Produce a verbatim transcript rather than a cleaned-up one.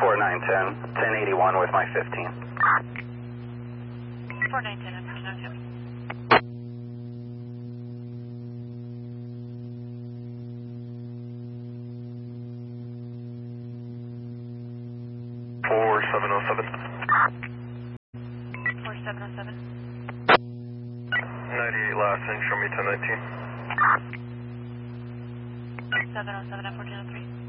four nine ten, ten eighty-one with my fifteen. four nine ten, I'm pushing on him. four seven oh seven. four seven oh seven. ninety-eight last in, show me ten nineteen. seven oh seven at fourteen oh three.